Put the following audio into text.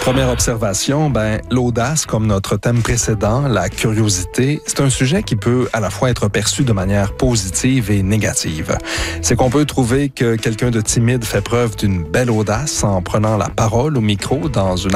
Première observation, l'audace, comme notre thème précédent, la curiosité, c'est un sujet qui peut à la fois être perçu de manière positive et négative. C'est qu'on peut trouver que quelqu'un de timide fait preuve d'une belle audace en prenant la parole au micro dans une